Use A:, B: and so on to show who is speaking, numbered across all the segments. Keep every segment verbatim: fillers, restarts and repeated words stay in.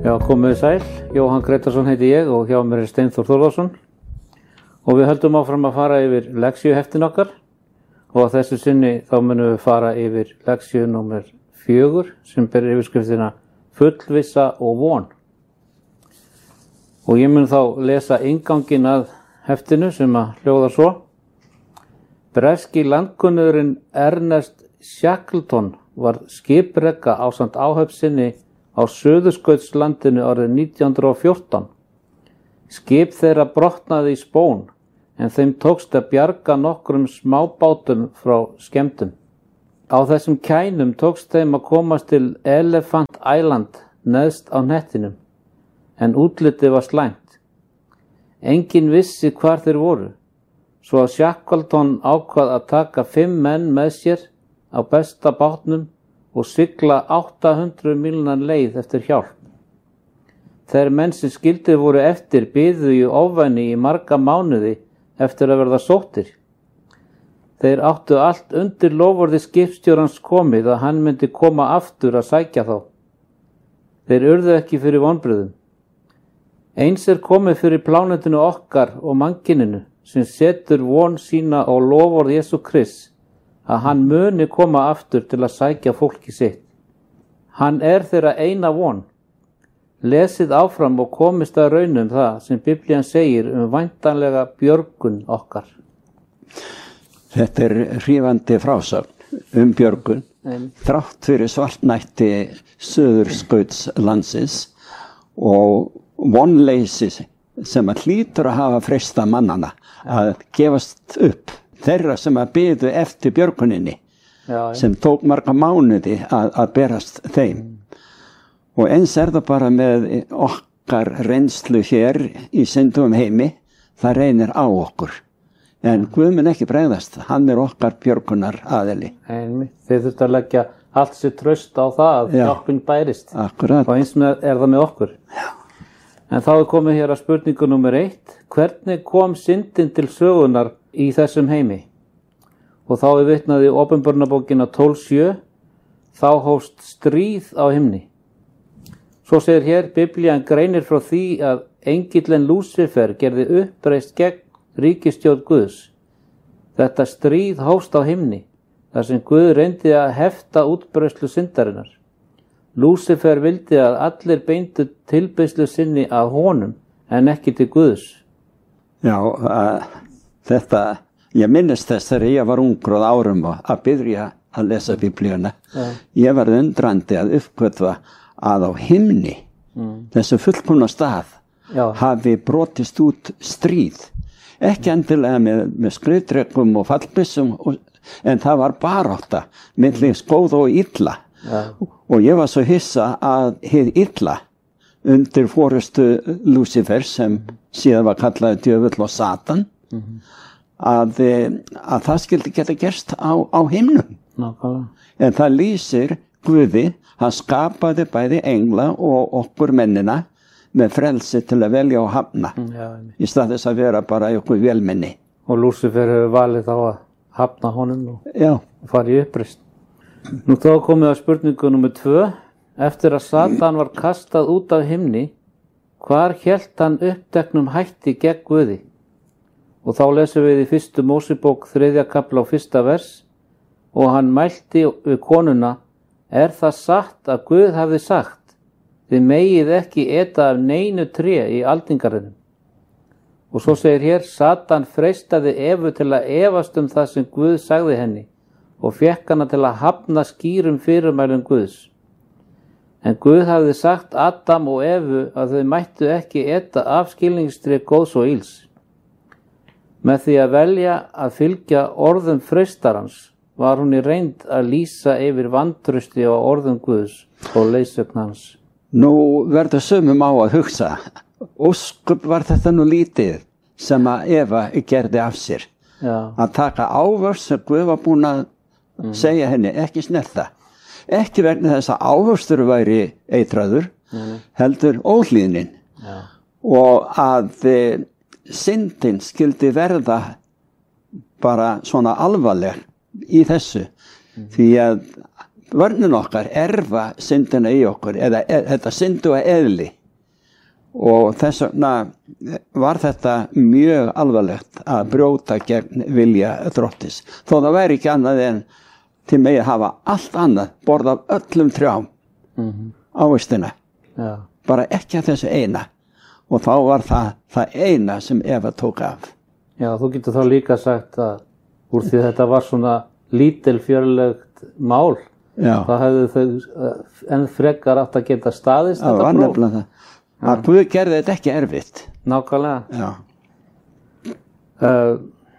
A: Já, komið sæl, Jóhann Gretarsson heiti ég og hjá mér er Steinþór Þórðarsson og við höldum áfram að fara yfir lexíuheftin okkar og að þessu sinni þá munum við fara yfir lexíu númer fjögur sem ber yfirskriftina Fullvissa og von. Og ég mun þá lesa innganginn að heftinu sem að hljóðar svo. Breski landkunnurinn Ernest Shackleton var skiprekka ásamt áhöfn sinni á Suðurskautslandinu árið nítján hundruð og fjórtán. Skip þeirra brotnaði í spón en þeim tókst að bjarga nokkrum smábátum frá skemmdum. Á þessum kænum tókst þeim að komast til Elephant Island neðst á hnettinum en útlitið var slæmt. Enginn vissi hvar þeir voru, svo að Shackleton ákvað að taka fimm menn með sér á besta bátnum og sigla átta hundruð mílna leið eftir hjálp. Þeir menn sem skildir voru eftir biðu í ofvæni í marga mánuði eftir að verða sóttir. Þeir áttu allt undir loforði skipstjórans komið að hann myndi koma aftur að sækja þá. Þeir urðu ekki fyrir vonbrigðum. Eins er komið fyrir plánetinu okkar og mannkyninu sem setur von sína á loforð Jesú Krists að hann muni koma aftur til að sækja fólki sitt. Hann er þeirra eina von. Lesið áfram og komist að raunum það sem Biblían segir um væntanlega björgun okkar.
B: Þetta er hrífandi frásögn um björgun, mm. þrátt fyrir svartnætti Suðurskautslandsins og vonleysi sem að hlýtur að hafa freistað mannana að gefast upp. Þeirra sem að biðu eftir björguninni já, já. sem tók marga mánuði að, að berast þeim. Mm. Og eins er það bara með okkar reynslu hér í syndugum heimi, það reynir á okkur. En Guð mun ekki bregðast, hann er okkar björgunar aðili.
A: Einmitt, þið þurftu að leggja allt sér traust á það að hjálpin bærist.
B: Akkurat.
A: Og eins með, er það með okkur.
B: Já. En
A: þá er komið hér að spurningu númer eitt. Hvernig kom syndin til sögunar í þessum heimi? Og þá er vitnað í Opinberunarbókina tólf sjö, þá hófst stríð á himni. Svo segir hér, Biblían greinir frá því að engillinn Lúsifer gerði uppreist gegn ríkisstjórn Guðs. Þetta stríð hófst á himni, þar sem Guð reyndi að hefta útbreiðslu syndarinnar. Lúsifer vildi að allir beindu tilbeiðslu sinni að honum en ekki til Guðs.
B: Já, uh, þetta, ég minnist þess þegar ég var ungur og árum að byrja að lesa Biblíuna. Ja. Ég var undrandi að uppgötva að á himni, mm. þessu fullkomna stað, Já. hafi brotist út stríð. Ekki endilega með, með skriðdrekum og fallbyssum, en það var barátta milli góða og illa. Ja. Og ég var svo hissa að hið illa undir forystu Lúsifer sem síðan var kallaði djöfull og Satan mm-hmm. að, að það skildi geta gerst á, á himnum.
A: Nákvæmlega.
B: En það lýsir Guði, hann skapaði bæði engla og okkur mennina með frelsi til að velja og hafna Já, í stað þess að vera bara ykkur velmenni.
A: Og Lúsifer hefur valið þá að hafna honum og
B: Já.
A: fara í uppreist. Nú þá komið að spurningu númer tvö. Eftir að Satan var kastað út af himni, hvar hélt hann uppteknum hætti gegn Guði? Og þá lesum við í fyrstu Mósebók þriðja kafla og fyrsta vers og hann mælti við konuna, er það satt að Guð hafði sagt, þið megið ekki eta af neinu tré í aldingarðinum. Og svo segir hér, Satan freistaði Evu til að efast um það sem Guð sagði henni og fekk hana til að hafna skýrum fyrirmælum Guðs. En Guð hafði sagt Adam og Evu að þau mættu ekki eta af skilningstré góðs og ills. Með því að velja að fylgja orðum freistarans var hún í reynd að lýsa yfir vantrausti á orðum Guðs og leiðsögn hans.
B: Nú verður sumum á að hugsa, ósköp var þetta nú lítið sem að Eva gerði af sér. Já. Að taka ávöxt sem Guð var búin að mm. segja henni, ekki snerta. Ekki vegna þess að ávöxtur væri eitraður, mm. heldur óhlýðnin. Já. Og að e, syndin skildi verða bara svona alvarleg í þessu. Mm. Því að vörnin okkar erfa syndina í okkur, eða er, þetta synduga eðli. og þess vegna var þetta mjög alvarlegt að brjóta gegn vilja Drottis. Þó það væri ekki annað en til megi hafa allt annað, borða af öllum trjám mm-hmm. ávistina. Já. Bara ekki að þessu eina. Og þá var það það eina sem Eva tók af.
A: Já, þú getur þá líka sagt að úr því þetta var svona lítilfjörlegt mál, já. Það hefðu þau enn frekar átt að geta staðist
B: þetta próf. Það var nefnilega það. Að Guð gerði þetta ekki erfitt.
A: Nákvæmlega. Já. Uh,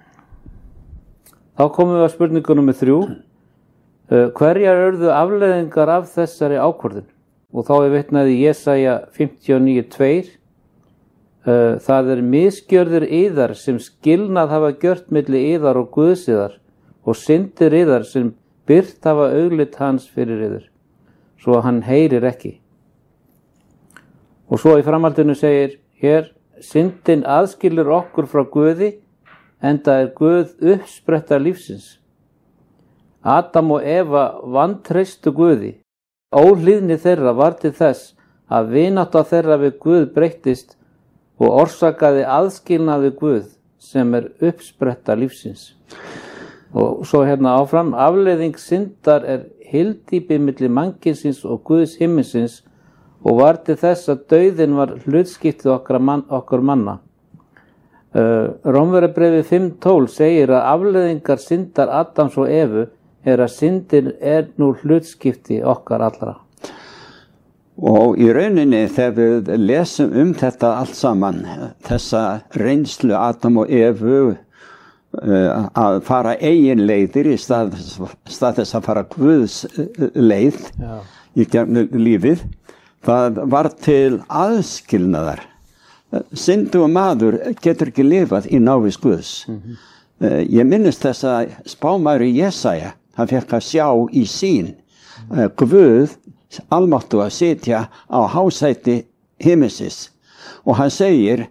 A: þá komum við að spurningu númer þrjú. Uh, hverjar urðu afleiðingar af þessari ákvörðun? Og þá er vitnað í Jesaja fimmtíu og níu tvær. Uh, það er misgjörðir yðar sem skilnað hafa gjört milli yðar og Guðsiðar og syndir yðar sem byrt hafa auglit hans fyrir yður, svo að hann heyrir ekki. Og svo í framhaldinu segir hér, syndin aðskilur okkur frá Guði, enda er Guð uppspretta lífsins. Adam og Eva vantreystu Guði. Óhlýðni þeirra var til þess að vinátta þeirra við Guð breyttist og orsakaði aðskilnað við Guð sem er uppspretta lífsins. Og svo hérna áfram, afleiðing syndar er hyldýpi milli mannkynsins og Guðs himminsins og var til þess að dauðinn var hlutskipti okkar, man, okkar manna. Uh, Rómverjabréfið fimm tólf segir að afleiðingar syndar Adams og Evu er að syndin er nú hlutskipti okkar allra.
B: Og í rauninni þegar við lesum um þetta allt saman, þessa reynslu Adam og Evu uh, að fara eigin leiðir í stað, stað þess að fara Guðs leið Já. Í gegnum lífið, það var til aðskilnaðar. Syndu og maður getur ekki lifað í návist Guðs. Mm-hmm. uh, ég minnist þess að spámaður í Jesaja, hann fekk að sjá í sín uh, Guð almáttu að sitja á hásæti himmisins og hann segir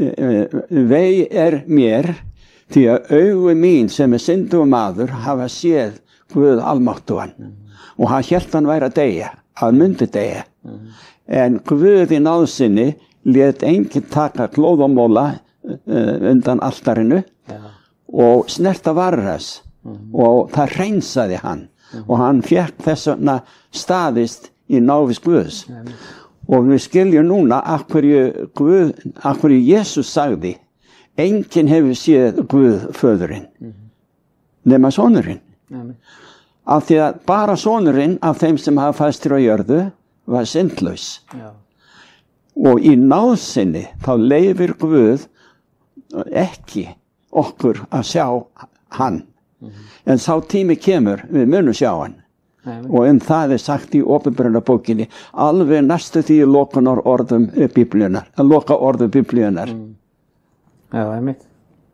B: vei er mér því að augu mín sem er syndugur maður hafa séð Guð almáttugan mm. og hann hélt hann væri að deyja, að myndi deyja mm. en Guð í náðsinni lét enginn taka klóðamóla uh, undan altarinu yeah. og snerta varras mm. og það hreinsaði hann mm. og hann fékk þess vegna staðist í návist Guðs. Mm. Og við skiljum núna af hverju, Guð, af hverju Jesus sagði enginn hefur séð Guð föðurinn mm. nema sonurinn. Mm. Af því að bara sonurinn af þeim sem hafa fæstir á jörðu var syndlaus. Ja. Og í náðsinni þá leyfir Guð ekki okkur að sjá hann. Mm. En sá tími kemur, við munum sjá hann. Nei, og um það er sagt í Opinberunarbókinni alveg næstu því lokunar orðum biblíunar, að loka orðum biblíunar. Mm.
A: Já, einmitt.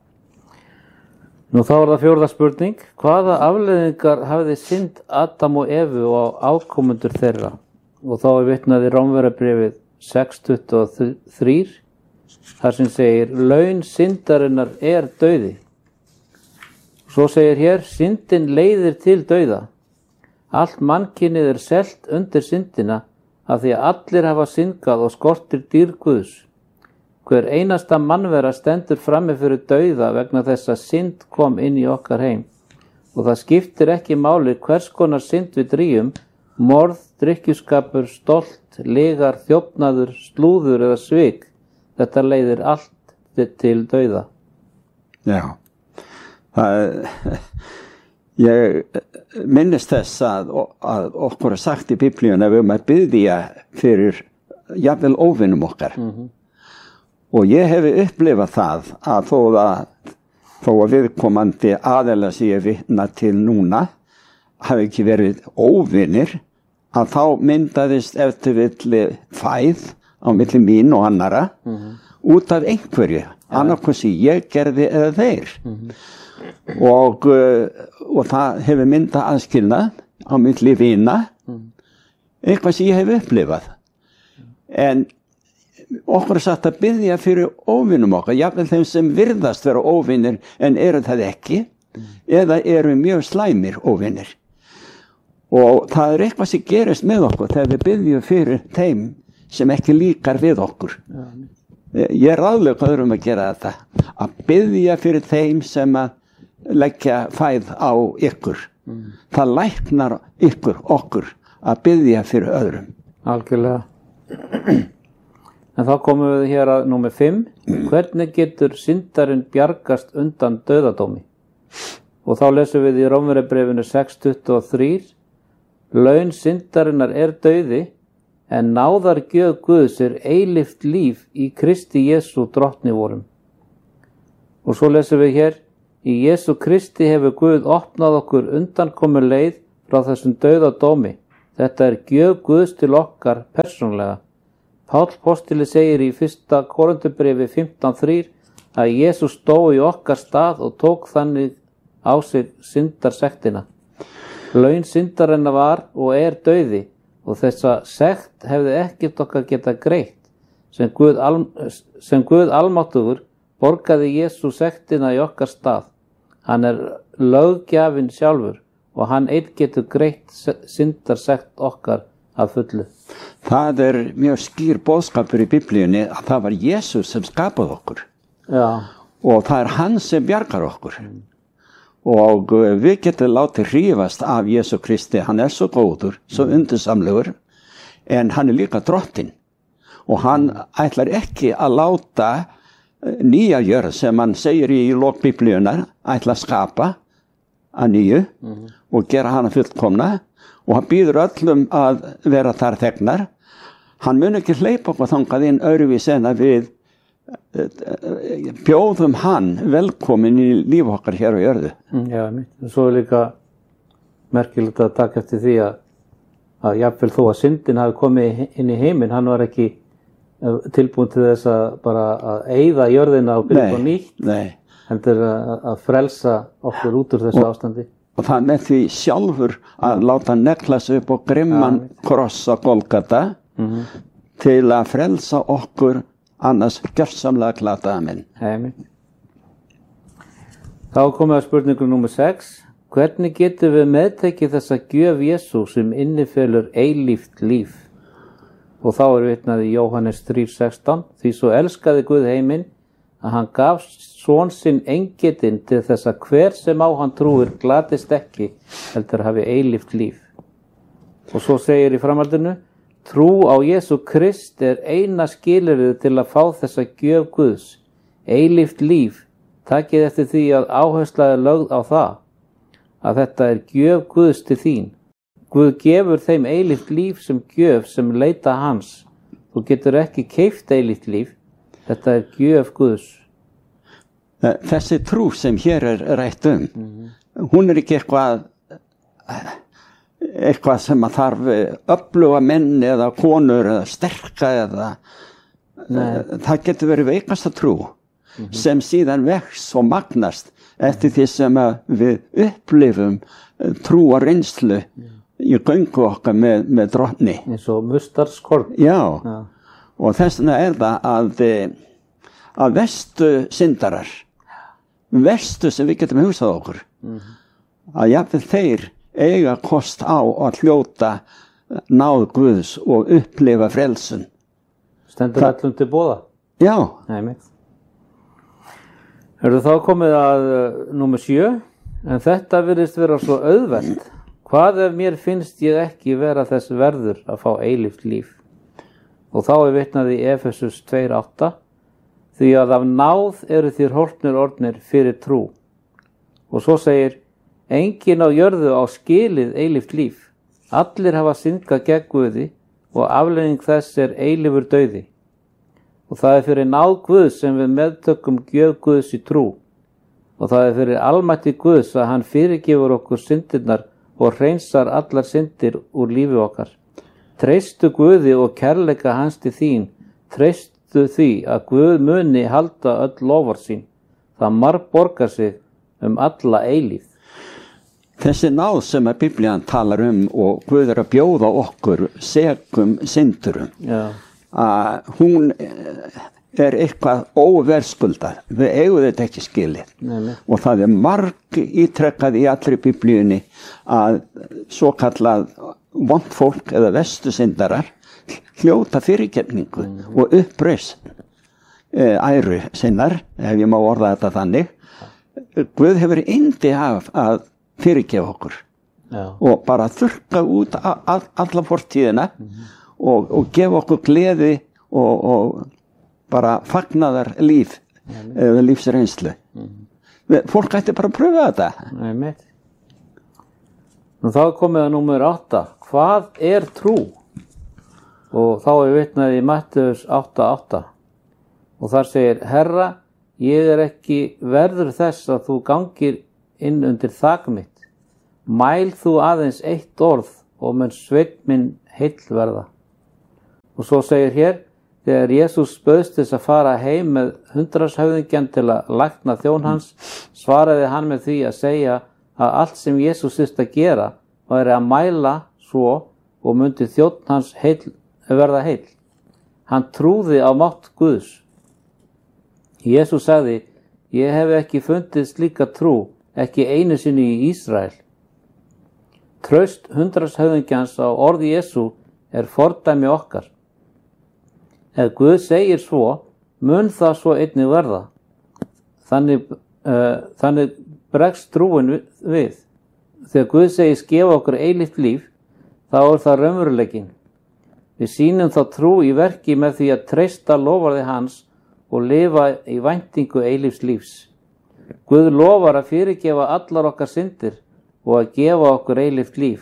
A: Nú þá er það fjórða spurning. Hvaða afleiðingar hafði synd Adam og Evu og ákomendur þeirra? Og þá er vitnað í Rómverjabréfið sex tuttugu og þrjú, þar sem segir laun syndarinnar er dauði. Svo segir hér, syndin leiðir til dauða. Allt mannkynið er selt undir syndina af því að allir hafa syndgað og skortir dýr Guðs. Hver einasta mannvera stendur frammi fyrir dauða vegna þess að synd kom inn í okkar heim. Og það skiptir ekki máli hvers konar synd við drýjum, morð, drykkjuskapur, stolt, lygar, þjófnaður, slúður eða svik. Þetta leiðir allt til dauða.
B: Já, það er... Ég minnist þess að, að okkur er sagt í biblíunni að við erum að biðja fyrir jafnvel óvinum okkar. Mm-hmm. Og ég hefi upplifað það að þó að, þó að viðkomandi aðeila sem ég vitna til núna hafi ekki verið óvinir, að þá myndaðist eftir villi fæð á milli mín og annara mm-hmm. út af einhverju, ja. Annarkvæmst sem ég gerði eða þeir. Mm-hmm. Og, og það hefur myndað aðskilnað á milli vina, mm. eitthvað sem ég hef upplifað. En okkur er satt að biðja fyrir óvinum okkar, jafnvel þeim sem virðast vera óvinir en eru það ekki, mm. eða eru mjög slæmir óvinir. Og það er eitthvað sem gerist með okkur þegar við biðjum fyrir þeim sem ekki líkar við okkur. Ja. Ég er ráðlega öðrum að gera þetta, að biðja fyrir þeim sem að leggja fæð á ykkur. Mm. Það læknar ykkur, okkur, að biðja fyrir öðrum.
A: Algjörlega. En þá komum við hér að númer fimm. Hvernig getur syndarinn bjargast undan dauðadómi? Og þá lesum við í Rómverjabréfinu sex tuttugu og þrjú. Laun syndarinnar er dauði, en náðargjöf Guðs er eilíft líf í Kristi Jesú drottni vorum. Og svo lesum við hér, í Jesú Kristi hefur Guð opnað okkur undankomu leið frá þessum dauðadómi. Þetta er gjöf Guðs til okkar persónlega. Páll postili segir í fyrsta Korinthubréfi fimmtán þrjú að Jesús dó í okkar stað og tók þannig á sig syndarsektina. Laun syndarinnar var og er dauði, og þessa sekt hefði ekkert okkar geta greitt. Sem Guð, al, sem Guð almáttugur borgaði Jesú sektina í okkar stað. Hann er löggjafinn sjálfur og hann einn getur greitt syndarsekt okkar að fullu.
B: Það er mjög skýr boðskapur í Biblíunni að það var Jesús sem skapaði okkur.
A: Já.
B: Og það er hann sem bjargar okkur. Mm. Og við getum látið hrífast af Jesú Kristi. Hann er svo góður, svo undursamlegur, en hann er líka drottinn. Og hann ætlar ekki að láta nýja jörð sem hann segir í lok Biblíunnar, ætla að skapa að nýju mm. og gera hana fullkomna. Og hann býður öllum að vera þar þegnar. Hann mun ekki hleypa okkur þangað inn öðruvís en að við bjóðum hann velkomin í líf okkar hér á jörðu.
A: Já, og svo er líka merkilegt að taka eftir því að, að jafnvel þó að syndin hafi komið inn í heiminn, hann var ekki tilbúin til þess að bara að eyða jörðina og byrja á nýtt.
B: Nei.
A: Heldur að, að frelsa okkur út úr þessu og, ástandi.
B: Og það með því sjálfur að láta negla sig upp og grimman ja, kross á Golgata mm-hmm. til að frelsa okkur annars gjörsamlega glataða minn.
A: Heimitt. Þá komum við að spurningu númer sex. Hvernig getum við meðtekið þessa gjöf Jesú sem innifelur eilíft líf? Og þá er vitnað í Jóhannes þrjú sextán. Því svo elskaði Guð heiminn að hann gaf son sinn eingetinn til þess að hver sem á hann trúir glatist ekki, heldur hafi eilíft líf. Og svo segir í framhaldinu, trú á Jesú Krist er eina skilyrðið til að fá þessa gjöf Guðs, eilíft líf. Takið eftir því að áhersla er lögð á það, að þetta er gjöf Guðs til þín. Guð gefur þeim eilíft líf sem gjöf sem leita hans. Þú getur ekki keypt eilíft líf, þetta er gjöf Guðs.
B: Þessi trú sem hér er rætt um, mm-hmm. hún er ekki eitthvað eitthvað sem að þarf öfluga menn eða konur eða sterka eða Nei. Það getur verið veikasta trú mm-hmm. sem síðan vex og magnast eftir því sem við upplifum trú og reynslu mm. í göngu okkar með, með drottni.
A: Eins og mustardskorn.
B: Já, Já, og þess vegna er það að, að vestu syndarar, vestu sem við getum hugsað okkur, mm-hmm. að jafnvel þeir eiga kost á að hljóta náð Guðs og upplifa frelsun.
A: Stendur Þa... allum til boða?
B: Já.
A: Nei, mitt. Hörðu þá komið að uh, númer sjö, en þetta virðist vera svo auðvelt. Hvað ef mér finnst ég ekki vera þess verður að fá eilíft líf? Og þá er vitnað í Efesus tvö átta, því að af náð eru þér hólpnir orðnir fyrir trú. Og svo segir, enginn á jörðu á skilið eilíft líf. Allir hafa syndgað gegn Guði og afleiðing þess er eilífur dauði. Og það er fyrir náð Guðs sem við meðtökum gjöf Guðs í trú. Og það er fyrir almætti Guðs að hann fyrirgefur okkur syndirnar og hreinsar allar syndir úr lífi okkar. Treystu Guði og kærleika hans til þín. Treystu því að Guð muni halda öll lofar sín. Það margborgar sig um alla eilífð.
B: Þessi náð sem að Biblían talar um og Guð er að bjóða okkur segum syndurum, Já. Að hún er eitthvað óverðskuldað. Við eigum þetta ekki skilið. Nei, nei. Og það er marg ítrekkað í allri Biblíunni að svo kallað vont fólk eða vestu syndarar hljóta fyrirgefningu mm. og uppreisn e, æru sinnar, ef ég má orða þetta þannig. Guð hefur yndi af að fyrirgefa okkur Já. Og bara þurrka út a, a, alla fortíðina mm. og, og gefa okkur gleði og, og bara fagnaðar líf mm. eða lífsreynslu mm. fólk ætti bara að pröfa þetta.
A: Nei, mitt. Nú þá er komið að númer átta. Hvað er trú? Og þá er vitnað í Mattheus átta átta og þar segir Herra, ég er ekki verður þess að þú gangir inn undir þak mitt. Mæl þú aðeins eitt orð og mun sveinn minn heill verða. Og svo segir hér, þegar Jesús bauðst þess að fara heim með hundraðshöfðingjan til að lækna þjón hans, svaraði hann með því að segja að allt sem Jesús þyrfti að gera væri að mæla svo og mundi þjónn hans heill, verða heill. Hann trúði á mátt Guðs. Jesús sagði, ég hef ekki fundið slíka trú, ekki einu sinni í Ísrael. Traust hundraðshöfðingjans á orði Jesú er fordæmi okkar. Ef Guð segir svo, mun það svo einnig verða. Þannig, uh, þannig bregst trúin við. Þegar Guð segir gefa okkur eilíft líf, þá er það raunveruleikinn. Við sýnum þá trú í verki með því að treysta loforði hans og lifa í væntingu eilífs lífs. Guð lofar að fyrirgefa allar okkar syndir og að gefa okkur eilíft líf.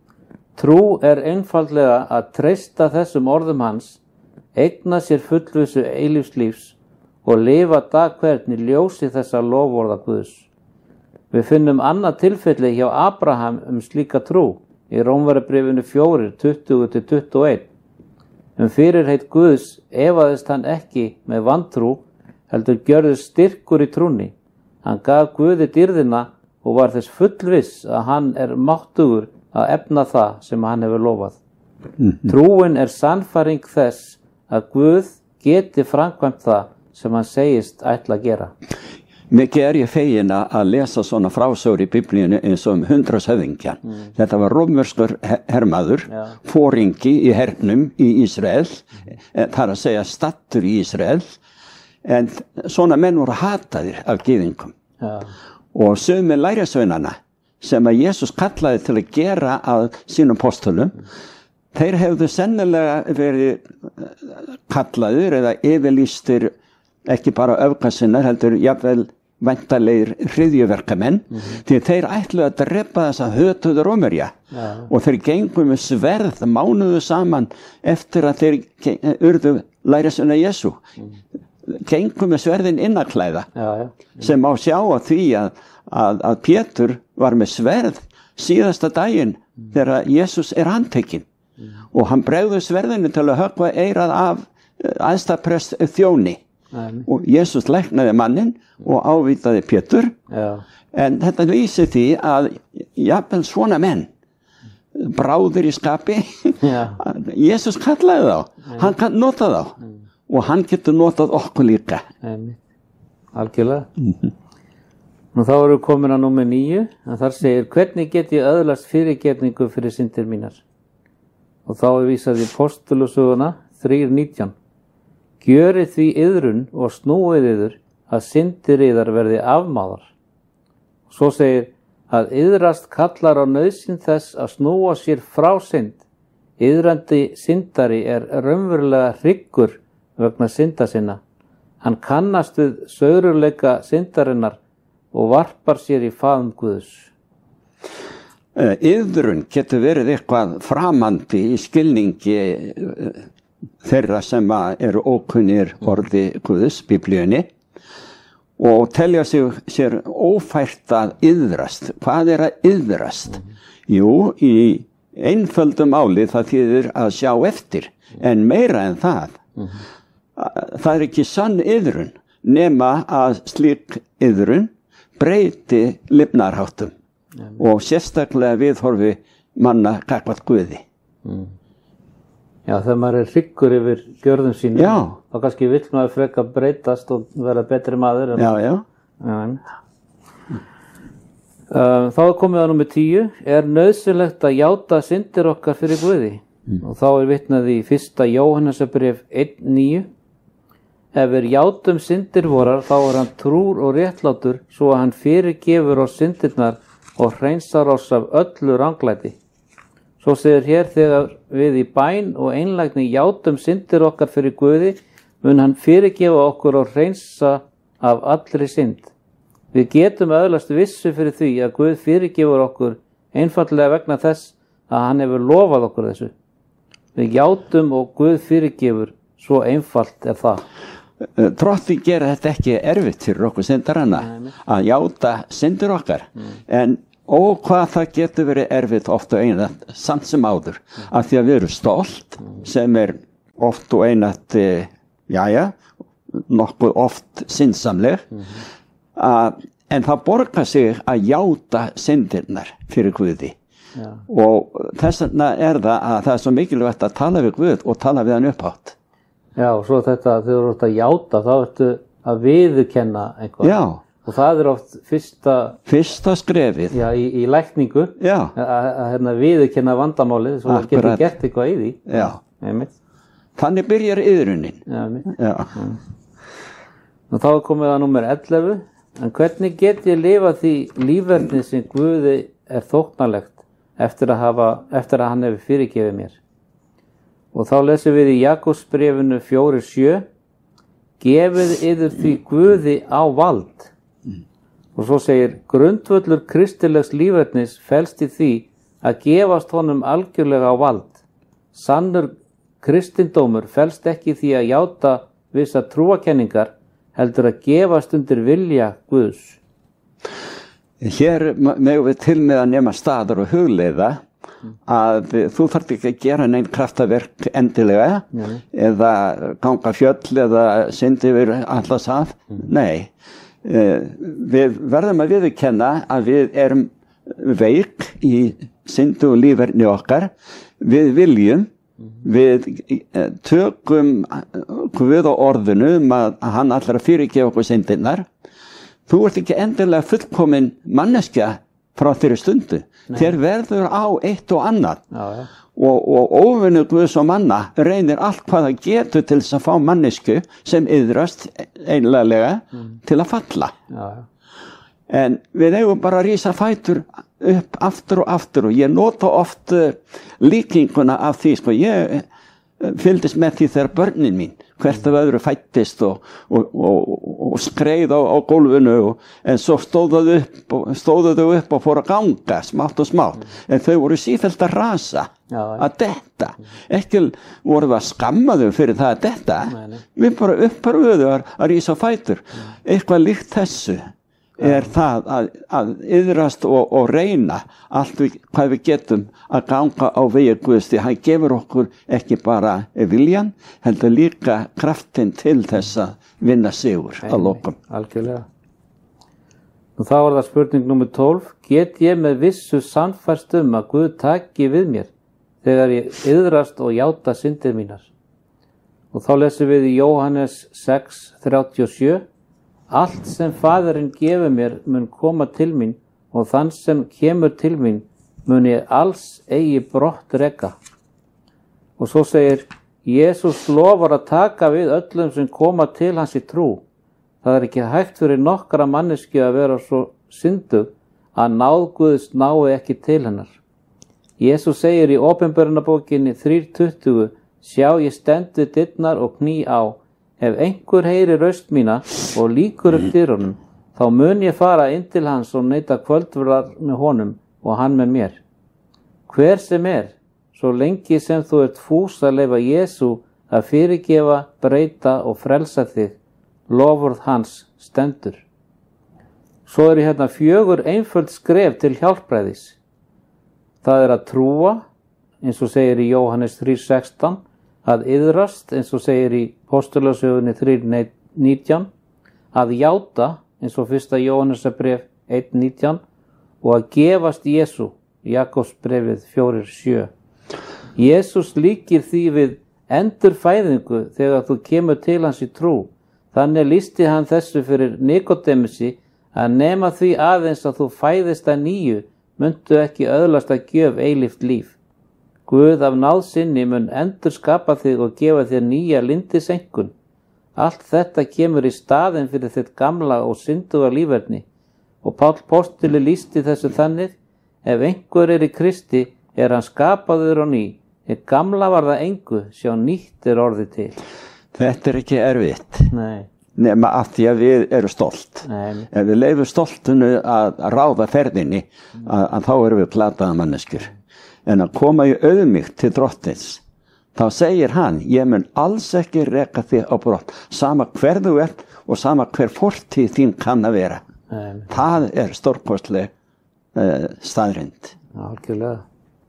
A: Trú er einfaldlega að treysta þessum orðum hans, eigna sér fullvissu eilífs lífs og lifa dag hvern í ljósi þessa loforða Guðs. Við finnum annað tilfelli hjá Abraham um slíka trú í Rómverjabréfinu fjórir, tuttugu til tuttugu og eitt. Um fyrirheit Guðs efaðist hann ekki með vantrú, heldur gjörðist styrkur í trúnni. Hann gaf Guði dýrðina og var þess fullviss að hann er máttugur að efna það sem hann hefur lofað. Mm-hmm. Trúin er sannfæring þess að Guð geti framkvæmt það sem hann segist ætla að gera.
B: Mikið er ég fegin að lesa svona frásögur í Biblíunni eins og um hundraðshöfðingjan. Mm. Þetta var rómverskur hermaður, ja. Foringi í hernum í Ísrael, mm. þar að segja stattur í Ísrael, en svona menn voru hataðir af gyðingum. Ja. Og sumi lærisveinana sem að Jesús kallaði til að gera að sínum postulum, mm. þeir hefðu sennilega verið kallaðir eða yfirlýstir ekki bara öfgasinnar, heldur jafnvel væntalegir hryðjuverkamenn, mm-hmm. því þeir ætluðu að drepa þessa hötuðu Rómverja ja. Og þeir gengu með sverð mánuðu saman eftir að þeir urðu lærisveina Jesú. Mm. Gengu með sverðin innaklæða ja, ja. Sem má sjá á því að, að, að Pétur var með sverð síðasta daginn mm. þegar Jesús er handtekinn mm. og hann bregður sverðinu til að höggva eyrað af æðstaprest þjóni. Amen. Og Jesús læknaði mannin og ávítaði Pétur Já. En þetta lýsir því að jafnvel svona menn bráðir í skapi Jesús kallaði þá Amen. Hann kann nota þá Amen. Og hann getur notað okkur líka
A: Amen. Algjörlega mm-hmm. Nú þá erum við komin að númer níu en þar segir hvernig get ég öðlast fyrirgefningu fyrir syndir mínar og þá er vísað í Postulusöguna þrír nítján Gjörið því iðrun og snúið yður að syndir yðar verði afmáðar. Svo segir að iðrast kallar á nauðsyn þess að snúa sér frá synd. Iðrandi syndari er raunverulega hryggur vegna synda sinna. Hann kannast við saururleika syndarinnar og varpar sér í faðm Guðs.
B: Iðrun getur verið eitthvað framandi í skilningi þeirra sem eru ókunnir orði Guðs, Biblíunni og telja sig, sér ófært að iðrast. Hvað er að iðrast? Mm. Jú, í einföldum máli það þýðir að sjá eftir, en meira en það. Mm. Það er ekki sann iðrun, nema að slík iðrun breyti lifnarháttum mm. og sérstaklega viðhorfi manna gagnvart Guði.
A: Mm. Já, þegar maður er hryggur yfir gjörðum sínum, já. Þá kannski vill maður freka breytast og vera betri maður.
B: Já, já.
A: já. Þá er komið að númer tíu. Er nauðsynlegt að játa syndir okkar fyrir Guði? mm. og þá er vitnað í fyrsta Jóhannesarbréf eitt níu. Ef við játum syndir vorar, þá er hann trúr og réttlátur, svo að hann fyrirgefur oss syndirnar og hreinsar oss af öllu ranglæti. Svo segir hér, þegar við í bæn og einlægni játum syndir okkar fyrir Guði, mun hann fyrirgefa okkur og hreinsa af allri synd. Við getum öðlast vissu fyrir því að Guð fyrirgefur okkur einfaldlega vegna þess að hann hefur lofað okkur þessu. Við játum og Guð fyrirgefur, svo einfalt er það.
B: Drotti gera þetta ekki erfitt fyrir okkur syndarana að játa syndir okkar, mm. en og hvað það getur verið erfitt oft og einat samt sem áður, mm. af því að við erum stolt, mm. sem er oft og einat, e, jájá, nokkuð oft syndsamleg, mm. að, en það borgar sig að játa syndirnar fyrir Guði. Ja. Og þess vegna er það að það er svo mikilvægt að tala við Guð og tala við hann upphátt.
A: Já, og svo þetta, þegar þú ert að játa, þá ertu að viðurkenna eitthvað.
B: Já.
A: Og það er oft fyrsta...
B: Fyrsta skrefið.
A: Já, í, í lækningu. Já. Að hérna, viðurkenna vandamálið, svo það getur gert eitthvað í því.
B: Já.
A: Einmitt.
B: Þannig byrjar yðrunin.
A: Já, einmitt. Já. Mm. Og þá er komið að númer ellefu. En hvernig get ég lifað því lífverðni sem Guði er þóknanlegt eftir að, hafa, eftir að hann hefur fyrirgefið mér? Og þá lesum við í Jakobsbréfinu fjórir sjö, gefið yður því Guði á vald. Mm. Og svo segir, grundvöllur kristilegs lífrætnis felst í því að gefast honum algjörlega á vald. Sannur kristindómur felst ekki í því að játa vissa trúakenningar, heldur að gefast undir vilja Guðs.
B: Hér megum við til með að nema staðar og hugleiða að þú þarft ekki að gera neinn kraftaverk endilega, Nei. eða ganga fjöll eða syndi yfir allas af. Mm. Nei, við verðum að viðurkenna að við erum veik í syndu og lífverðni okkar. Við viljum, mm. við tökum Guð á orðinu um að hann ætlar að fyrirgefa okkur syndirnar. Þú ert ekki endilega fullkomin manneskja frá þeirri stundu. Nei. Þér verður á eitt og annað. Já, ja. og, og óvinnu Guðs og manna reynir allt hvað það getur til þess að fá mannesku sem yðrast einlega mm. til að falla. Já, ja. En við eigum bara að rísa fætur upp aftur og aftur og ég nota oft uh, líkinguna af því, sko, ég uh, fylgdist með því þegar börnin mín hvert af öðru fættist og, og, og, og skreið á, á gólfinu og, en svo stóðu upp, stóðu þau upp og fóru að ganga smátt og smátt, mm. en þau voru sífellt að rasa, Já, að detta. Mm. Ekki voru að skamma þau fyrir það að detta, nei, nei. Við bara upparöðu að, að rísa fætur. Mm. Eitthvað líkt þessu er það að, að yðrast og, og reyna allt við, hvað við getum að ganga á vegi Guðs, því hann gefur okkur ekki bara viljan, heldur líka kraftin til þess að vinna sigur að lokum.
A: Algjörlega. Og þá er það spurning númer tólf. Get ég með vissu sannfærst um að Guð taki við mér þegar ég yðrast og játa syndir mínar? Og þá lesum við í Jóhannes sex þrjátíu og sjö. Allt sem Faðirinn gefur mér mun koma til mín og þann sem kemur til mín mun ég alls eigi brott reka. Og svo segir, Jesús lofar að taka við öllum sem koma til hans í trú. Það er ekki hægt fyrir nokkra manneskju að vera svo syndug að náð Guðs nái ekki til hennar. Jesús segir í Opinberunarbókinni þrjú tuttugu, sjá ég stend við dyrnar og kný á. Ef einhver heyri raust mína og líkur upp dyrunum, þá mun ég fara inn til hans og neyta kvöldverðar með honum og hann með mér. Hver sem er, svo lengi sem þú ert fús að leyfa Jesú að fyrirgefa, breyta og frelsa þig, lofurð hans stendur. Svo er hérna fjögur einföld skref til hjálpræðis. Það er að trúa, eins og segir í Jóhannes þrjú sextán, að yðrast, eins og segir í Postulasögunni þrjú nítján, að játa, eins og fyrsta Jóhannesarbréf eitt nítján, og að gefast Jesú, Jakobsbréfið fjórir sjö. Jesús líkir því við endurfæðingu þegar þú kemur til hans í trú. Þannig lýsti hann þessu fyrir Nikodemesi að nema því aðeins að þú fæðist að nýju, muntu ekki öðlast að gjöf eilíft líf. Guð af náð sinni mun endur skapa þig og gefa þér nýja lindisengun. Allt þetta kemur í staðinn fyrir þitt gamla og synduga líferni. Og Páll postuli lýsti þessu þannig: ef einhver er í Kristi, er hann skapaður á ný. Ef gamla var það engu, sjá nýtt er orðið til.
B: Þetta er ekki erfitt.
A: Nei.
B: Nema af því að við erum stolt.
A: Nei.
B: Ef við leifum stoltinu að ráða ferðinni, að, að þá erum við glataða manneskjur. En að koma í auðmýkt til drottins, þá segir hann: ég mun alls ekki reka þig á brott, sama hver þú ert og sama hver fortíð þín kann að vera. Nei. Það er stórkostleg uh, staðrind.
A: Algjörlega.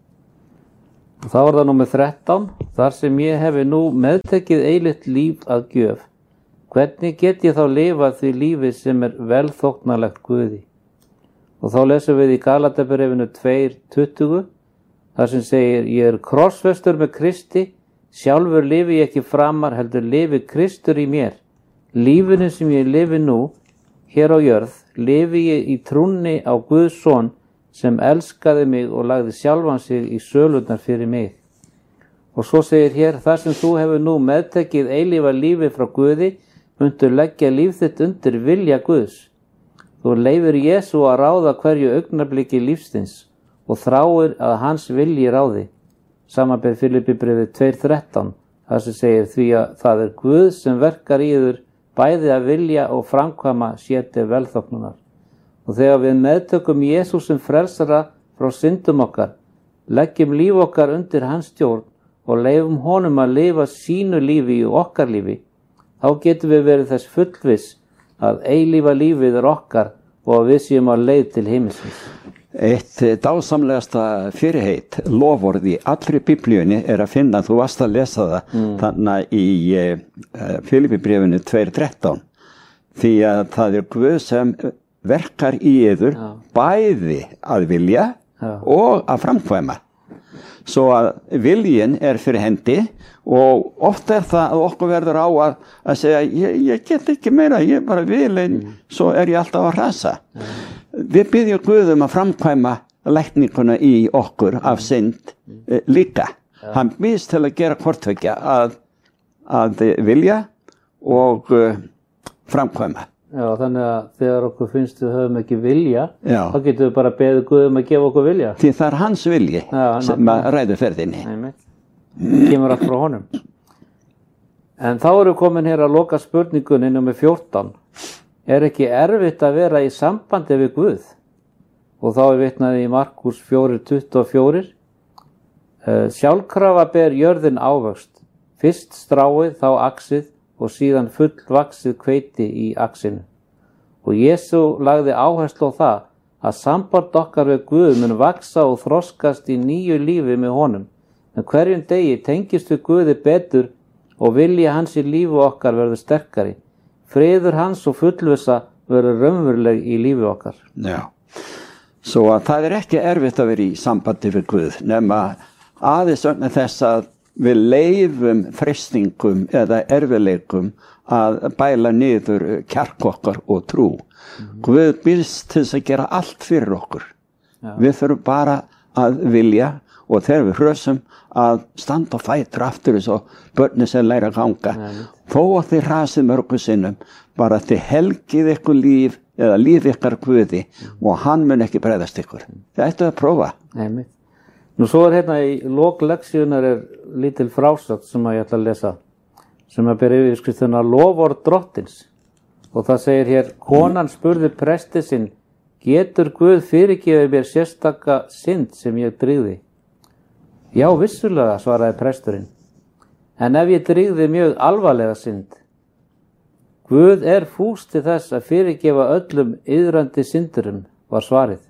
A: Og þá er það númer þrettán, þar sem ég hefi nú meðtekið eilíft líf að gjöf. Hvernig get ég þá lifað því lífi sem er velþóknarlegt Guði? Og þá lesum við í Galatabréfinu tvö tuttugu, þar sem segir: ég er krossfestur með Kristi, sjálfur lifi ég ekki framar, heldur lifi Kristur í mér. Lífinu sem ég lifi nú, hér á jörð, lifi ég í trúnni á Guðs son, sem elskaði mig og lagði sjálfan sig í sölurnar fyrir mig. Og svo segir hér: þar sem þú hefur nú meðtekið eilífa lífi frá Guði, mundu leggja líf þitt undir vilja Guðs. Þú leifir Jesú að ráða hverju augnabliki lífsins og þráir að hans vilji ráði. Samanber Filippíbréfið tvö þrettán, þar sem segir: því að það er Guð sem verkar í yður bæði að vilja og framkvæma sér til velþóknunar. Og þegar við meðtökum Jesú sem frelsara frá syndum okkar, leggjum líf okkar undir hans stjórn og leifum honum að lifa sínu lífi í okkar lífi, þá getum við verið þess fullviss að eilífa lífið er okkar og að við séum á leið til himins.
B: Eitt dásamlegasta fyrirheit, loforð í allri biblíunni er að finna, þú varst að lesa það mm. þannig í uh, Filippíbréfinu tvö þrettán, því að það er Guð sem verkar í yður Já. Bæði að vilja Já. Og að framkvæma. Svo að viljin er fyrir hendi og oft er það að okkur verður á að, að segja: ég, ég get ekki meira, ég bara vil, en mm. svo er ég alltaf að rasa. Mm. Við byggjum Guðum að framkvæma lækninguna í okkur af synd mm. líka. Ja. Hann býðst til að gera hvortvekja að, að vilja og uh, framkvæma.
A: Já, þannig að þegar okkur finnst við höfum ekki vilja,
B: Já.
A: Þá getum við bara beðið Guðum að gefa okkur vilja.
B: Því það er hans vilji Já, sem að ræður ferðinni.
A: Nei, kemur allt frá honum. En þá erum við komin hér að loka spurningunni númer fjórtán. Er ekki erfitt að vera í sambandi við Guð? Og þá er vitnað í Markús fjögur tuttugu og fjögur. Sjálfkrafa ber jörðin ávöxt, fyrst stráið, þá axið og síðan fullvaxið hveiti í axinu. Og Jesú lagði áherslu á það að samband okkar við Guð mun vaksa og þroskast í nýju lífi með honum. En hverjum degi tengist við Guði betur og vilja hans í lífi okkar verður sterkari. Friður hans og fullvissa verður raunveruleg í lífi okkar.
B: Já, svo að það er ekki erfitt að vera í sambandi við Guð, nema aðeins vegna þess að við leifum freistingum eða erfileikum að bæla niður kjark okkar og trú. Mm-hmm. Guð býðst til þess að gera allt fyrir okkur. Já. Við þurfum bara að vilja og þegar við hrösum að standa og fætur aftur eins og börni sem læra að ganga. Nei. Þó að þið hrasið mörgum sinnum, bara þið helgið ykkur líf eða líf ykkar Guði mm. og hann mun ekki bregðast ykkur. Það ættu að prófa.
A: Nei. Nú svo er hérna í lok leksíunar er lítil frásögn sem að ég ætla að lesa, sem að bera yfirskriftina loforð drottins. Og það segir hér: konan spurði presti sinn: getur Guð fyrirgefið mér sérstaka synd sem ég drýgði? Já, vissulega, svaraði presturinn. En ef ég drýgði mjög alvarlega synd? Guð er fús til þess að fyrirgefa öllum iðrandi syndurum, var svarið.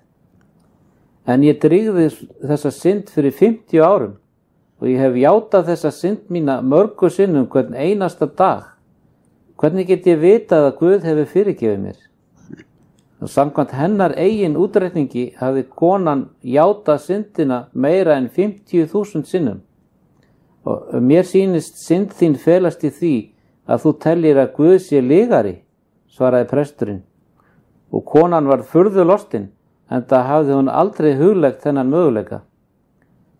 A: En ég drýgði þessa synd fyrir fimmtíu árum og ég hef játað þessa synd mína mörgu sinnum hvern einasta dag. Hvernig get ég vitað að Guð hefur fyrirgefið mér? Og samkvæmt hennar eigin útreikningi hafði konan játað syndina meira en fimmtíu þúsund sinnum. Og mér sýnist synd þín felast í því að þú tellir að Guð sé lygari, svaraði presturinn. Og konan var furðu lostin, enda hafði hún aldrei hugleitt þennan möguleika.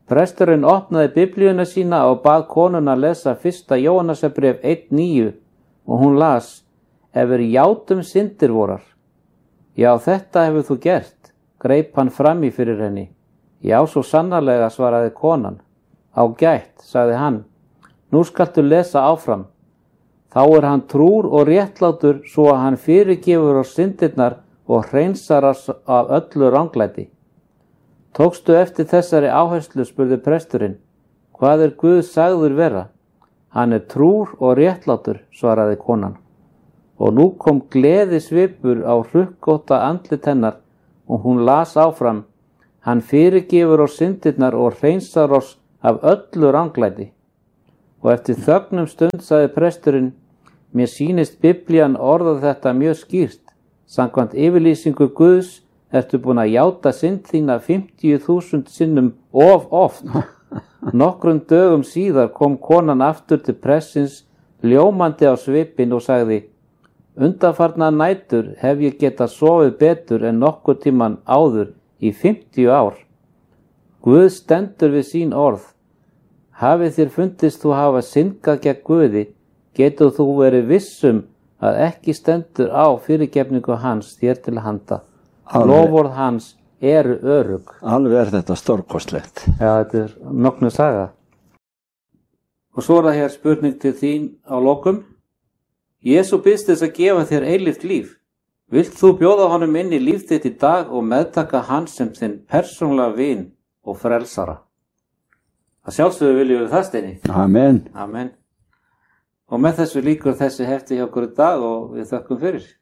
A: Presturinn opnaði biblíuna sína og bað konuna að lesa fyrsta Jóhannesarbréf einn níu og hún las: Ef við játum syndir vorar. Já, þetta hefur þú gert, greip hann fram í fyrir henni. Já, svo sannarlega, svaraði konan. Ágætt, sagði hann. Nú skaltu lesa áfram. Þá er hann trúr og réttlátur svo að hann fyrirgefur á syndirnar og hreinsar af öllu ranglæti. Tókstu eftir þessari áherslu, spurði presturinn. Hvað er Guð sagður vera? Hann er trúr og réttlátur, svaraði konan. Og nú kom gleði svipur á hrukkótta andlit hennar og hún las áfram: Hann fyrirgefur á syndirnar og hreinsar oss af öllu ranglæti. Og eftir þögnum stund sagði presturinn: Mér sýnist Biblían orða þetta mjög skýrt. Samkvæmt yfirlýsingu Guðs ertu búin að játa synd þína fimmtíu þúsund sinnum of oft. Nokkrum dögum síðar kom konan aftur til prestsins ljómandi á svipinn og sagði: Undanfarna nætur hef ég getað sofið betur en nokkur tíman áður í fimmtíu ár. Guð stendur við sín orð. Hafið þér fundist þú hafa syndgað gegn Guði, getur þú verið vissum að ekki stendur á fyrirgefningu hans þér til handa. Loforð hans eru örugg.
B: Alveg er þetta stórkostlegt.
A: Já, þetta er mögnuð saga. Og svo er það hér spurning til þín á lokum. Jesú biðst þess að gefa þér eilíft líf. Vilt þú bjóða honum inn í líf þitt í dag og meðtaka hans sem þinn persónulega vin og frelsara? Að sjálfsögðu viljum við það, Steini.
B: Amen.
A: Amen. Og með þessu lýkur þessi hefti hjá okkur í dag og við þökkum fyrir.